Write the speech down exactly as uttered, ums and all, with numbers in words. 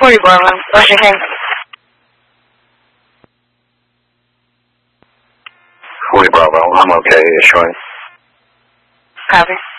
forty Bravo. What's your name? forty Bravo. I'm okay. Issuing. Copy.